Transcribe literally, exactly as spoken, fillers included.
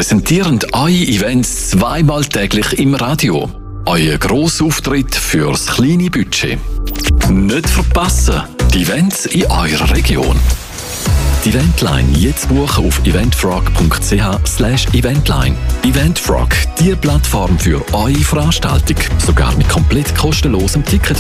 präsentieren eure Events zweimal täglich im Radio. Euer Grossauftritt fürs kleine Budget. Nicht verpassen, die Events in eurer Region. Die Eventline jetzt buchen auf eventfrog punkt c h slash eventline. Eventfrog, die Plattform für eure Veranstaltung. Sogar mit komplett kostenlosem Ticket.